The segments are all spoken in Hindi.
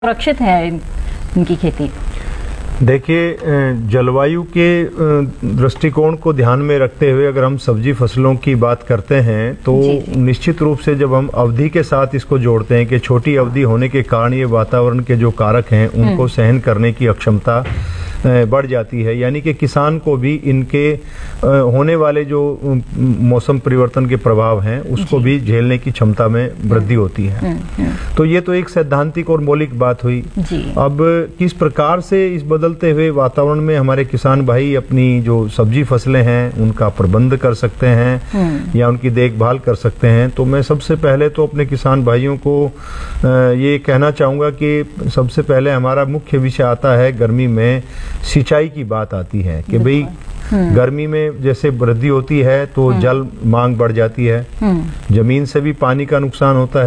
सुरक्षित है इनकी खेती? देखिए, जलवायु के दृष्टिकोण को ध्यान में रखते हुए अगर हम सब्जी फसलों की बात करते हैं तो निश्चित रूप से जब हम अवधि के साथ इसको जोड़ते हैं कि छोटी अवधि होने के कारण ये वातावरण के जो कारक हैं उनको सहन करने की अक्षमता बढ़ जाती है, यानी कि किसान को भी इनके होने वाले जो मौसम परिवर्तन के प्रभाव हैं उसको भी झेलने की क्षमता में वृद्धि होती है। तो ये तो एक सैद्धांतिक और मौलिक बात हुई। अब किस प्रकार से इस बदलते हुए वातावरण में हमारे किसान भाई अपनी जो सब्जी फसलें हैं उनका प्रबंध कर सकते हैं या उनकी देखभाल कर सकते हैं, तो मैं सबसे पहले तो अपने किसान भाइयों को ये कहना चाहूँगा कि सबसे पहले हमारा मुख्य विषय आता है गर्मी में सिंचाई की बात आती है कि भाई गर्मी में जैसे वृद्धि होती है तो जल मांग बढ़ जाती है, जमीन से भी पानी का नुकसान होता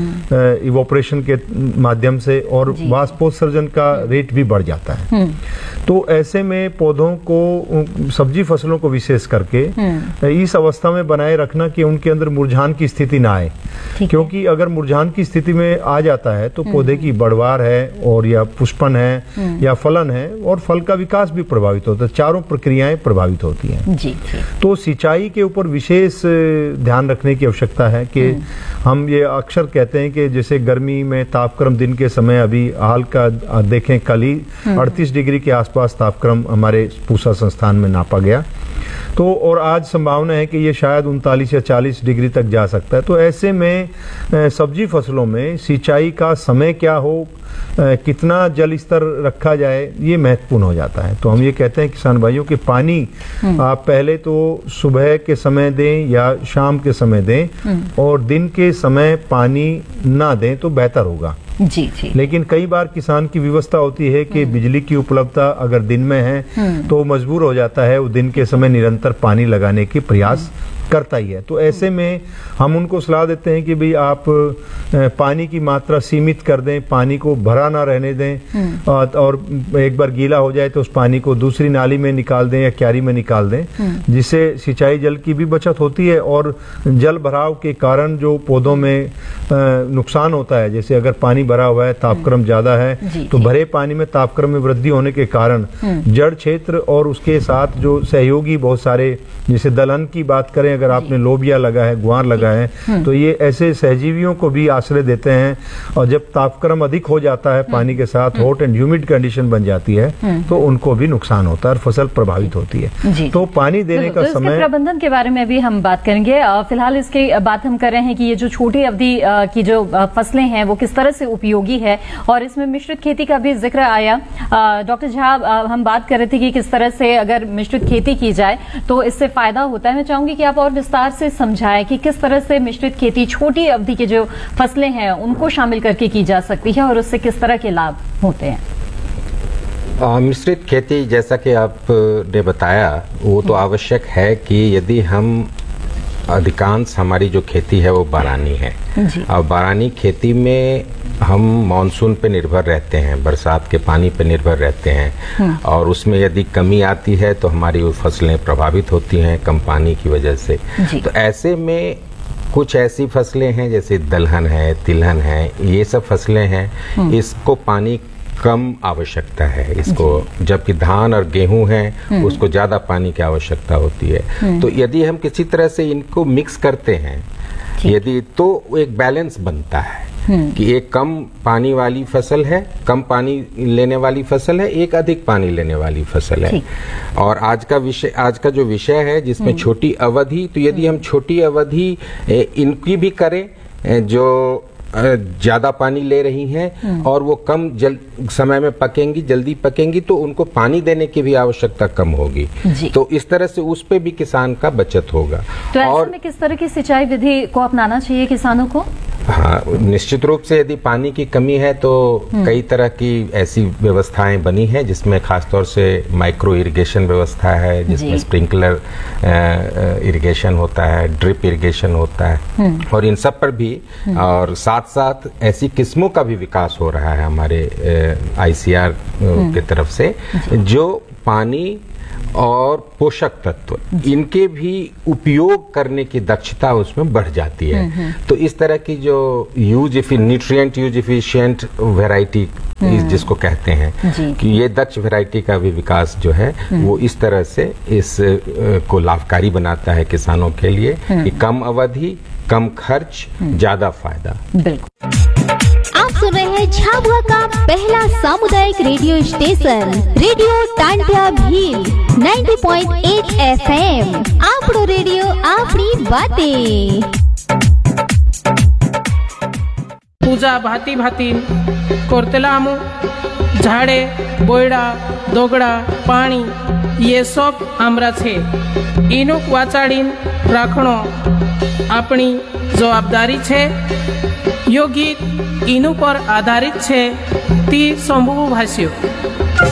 है इवोपरेशन के माध्यम से, और वाष्पोत्सर्जन का रेट भी बढ़ जाता है। तो ऐसे में पौधों को, सब्जी फसलों को विशेष करके इस अवस्था में बनाए रखना कि उनके अंदर मुरझान की स्थिति ना आए, क्योंकि अगर मुरझान की स्थिति में आ जाता है तो पौधे की बढ़वार है और या पुष्पन है या फलन है और फल का विकास भी प्रभावित होता है, चारों प्रक्रियाएं प्रभावित होती हैं। जी। तो सिंचाई के ऊपर विशेष ध्यान रखने की आवश्यकता है कि हम ये अक्सर कहते हैं कि जैसे गर्मी में तापक्रम दिन के समय अभी हाल का देखें, कल ही 38 डिग्री के आसपास तापक्रम हमारे पूसा संस्थान में नापा गया, तो और आज संभावना है कि ये शायद 39 या 40 डिग्री तक जा सकता है। तो ऐसे में सब्जी फसलों में सिंचाई का समय क्या हो, कितना जल स्तर रखा जाए, ये महत्वपूर्ण हो जाता है। तो हम ये कहते हैं किसान भाइयों कि पानी आप पहले तो सुबह के समय दें या शाम के समय दें, और दिन के समय पानी ना दें तो बेहतर होगा। जी जी। लेकिन कई बार किसान की व्यवस्था होती है कि बिजली की उपलब्धता अगर दिन में है तो मजबूर हो जाता है वो दिन के समय निरंतर पानी लगाने की प्रयास करता ही है। तो ऐसे में हम उनको सलाह देते हैं कि भाई आप पानी की मात्रा सीमित कर दें, पानी को भरा ना रहने दें, और एक बार गीला हो जाए तो उस पानी को दूसरी नाली में निकाल दें या क्यारी में निकाल दें, जिससे सिंचाई जल की भी बचत होती है और जल भराव के कारण जो पौधों में नुकसान होता है, जैसे अगर पानी भरा हुआ है, तापक्रम ज्यादा है तो भरे पानी में तापक्रम में वृद्धि होने के कारण जड़ क्षेत्र और उसके साथ जो सहयोगी बहुत सारे, जैसे दलहन की बात करें, अगर आपने लोबिया लगा है, गुआर लगा है, तो ये ऐसे सहजीवियों को भी आश्रय देते हैं, और जब तापक्रम अधिक हो जाता है पानी के साथ, हॉट एंड ह्यूमिड कंडीशन बन जाती है तो उनको भी नुकसान होता है और फसल प्रभावित होती है। तो पानी देने का समय, प्रबंधन के बारे में भी हम बात करेंगे। फिलहाल इसकी बात हम कर रहे हैं कि ये जो छोटी अवधि की जो फसलें हैं वो किस तरह से उपयोगी है, और इसमें मिश्रित खेती का भी जिक्र आया। डॉक्टर झा, हम बात कर रहे थे कि किस तरह से अगर मिश्रित खेती की जाए तो इससे फायदा होता है। मैं चाहूंगी कि आप और विस्तार से समझाएं कि किस तरह से मिश्रित खेती छोटी अवधि की जो फसलें हैं उनको शामिल करके की जा सकती है और उससे किस तरह के लाभ होते हैं। मिश्रित खेती जैसा कि आपने बताया वो तो आवश्यक है कि यदि हम, अधिकांश हमारी जो खेती है वो बारानी है, और बारानी खेती में हम मानसून पे निर्भर रहते हैं, बरसात के पानी पे निर्भर रहते हैं, और उसमें यदि कमी आती है तो हमारी वो फसलें प्रभावित होती हैं कम पानी की वजह से। तो ऐसे में कुछ ऐसी फसलें हैं जैसे दलहन है, तिलहन है, ये सब फसलें हैं, इसको पानी कम आवश्यकता है इसको, जबकि धान और गेहूं है उसको ज्यादा पानी की आवश्यकता होती है। तो यदि हम किसी तरह से इनको मिक्स करते हैं यदि, तो एक बैलेंस बनता है कि एक कम पानी वाली फसल है, कम पानी लेने वाली फसल है, एक अधिक पानी लेने वाली फसल है। और आज का जो विषय है जिसमें छोटी अवधि, तो यदि हम छोटी अवधि इनकी भी करें जो ज्यादा पानी ले रही हैं और वो कम समय में पकेंगी, जल्दी पकेंगी, तो उनको पानी देने की भी आवश्यकता कम होगी। तो इस तरह से उस पे भी किसान का बचत होगा। तो ऐसे में किस तरह की सिंचाई विधि को अपनाना चाहिए किसानों को? हाँ, निश्चित रूप से यदि पानी की कमी है तो कई तरह की ऐसी व्यवस्थाएं बनी हैं जिसमें खासतौर से माइक्रो इरिगेशन व्यवस्था है, जिसमें स्प्रिंकलर इरिगेशन होता है, ड्रिप इरिगेशन होता है, और इन सब पर भी, और साथ साथ ऐसी किस्मों का भी विकास हो रहा है हमारे ICR की तरफ से, जो पानी और पोषक तत्व, इनके भी उपयोग करने की दक्षता उसमें बढ़ जाती है। तो इस तरह की जो न्यूट्रिएंट यूज एफिशिएंट वैरायटी जिसको कहते हैं कि ये दक्ष वैरायटी का भी विकास जो है वो इस तरह से इस को लाभकारी बनाता है किसानों के लिए कि कम अवधि, कम खर्च, ज्यादा फायदा। बिल्कुल। आप सुन रहे हैं झाबुआ का पहला सामुदायिक radio station radio Tantia Bhil 90.8 FM। आपड़ो radio आपड़ी बातें। पूजा भाती भाती करतेलामु झाड़े बोयड़ा दोगड़ा पानी ये सब आमरा छे इनुक वाचाड़ीन राखणो अपनी जवाबदारी छे। यो गीत इनु पर आधारित छे ती संभव भाष्यो।